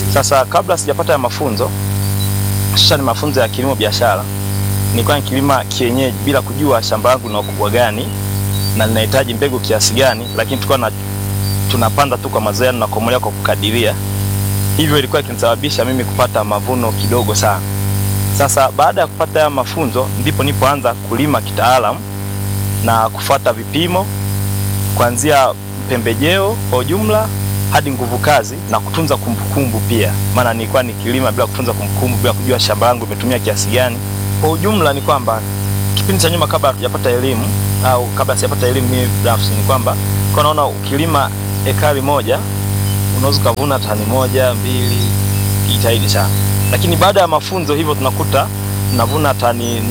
Sasa kabla sijapata ya mafunzo, ni mafunzo ya kilimo biashara, nilikuwa nikilima kienyeji bila kujua shamba langu lina ukubwa gani na linahitaji mbegu kiasi gani, lakini tulikuwa tunapanda tu kwa mazoea na kukomolia kwa kukadiria. Hivyo ilikuwa ikinisababisha mimi kupata mavuno kidogo sana. Sasa baada ya kupata ya mafunzo ndipo nipoanza kulima kitaalamu na kufuata vipimo kuanzia pembejeo kwa ujumla hadi nguvu kazi na kutunza kumbukumbu pia. Maana nilikuwa nikilima bila kutunza kumbukumbu, bila kujua shamba langu limetumia kiasi gani. Kwa ujumla ni kwamba kipindi cha nyuma kabla sijapata elimu au kabla sijapata elimu mimi binafsi ni kwamba kwa naona ukilima ekari moja unaweza kuvuna tani 1, 2 kijitahidi sana. Lakini baada ya mafunzo hivyo tunakuta tunavuna tani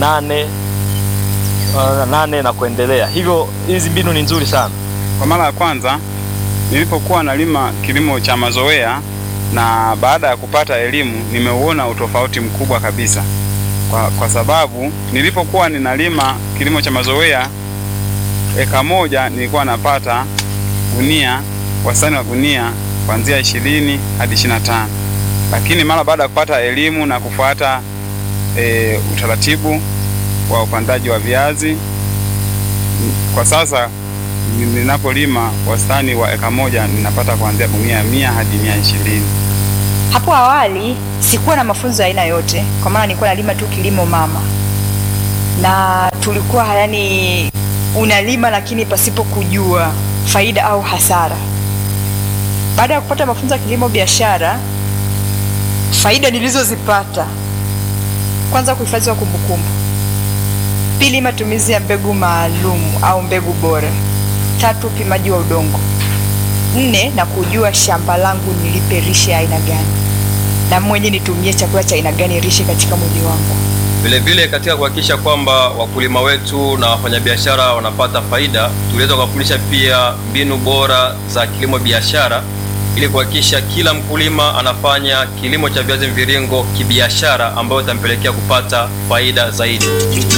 8 na kuendelea. Hivyo hizi mbinu ni nzuri sana. Kwa mara ya kwanza nilipokuwa nalima kilimo cha mazoea na baada ya kupata elimu nimeuona utofauti mkubwa kabisa. Kwa sababu nilipokuwa ninalima kilimo cha mazoea eka moja nilikuwa napata gunia, wastani wa gunia kuanzia 20 hadi 25. Lakini mara baada ya kupata elimu na kufuata utaratibu wa upandaji wa viazi, kwa sasa ninapolima wastani wa eka moja ninapata kuanzia gunia 100 hadi 120. Hapo awali sikuwa na mafunzo aina yote, kwa maana nilikuwa nalima tu kilimo mama. Na tulikuwa yani unalima lakini pasipo kujua faida au hasara. Baada ya kupata mafunzo ya kilimo biashara, faida nilizozipata: kwanza, kuhifadhi kumbukumbu; pili, matumizi ya mbegu maalum au mbegu bora; 3, upimaji wa udongo; 4, na kujua shamba langu nilipe lishe aina gani na mwenye nitumie chakula cha aina gani lishe katika mwili wangu. Vile vile katika kuhakikisha kwamba wakulima wetu na wafanyabiashara wanapata faida, tuliweza kufundisha pia mbinu bora za kilimo biashara ili kuhakikisha kila mkulima anafanya kilimo cha viazi mviringo kibiashara ambayo itampelekea kupata faida zaidi.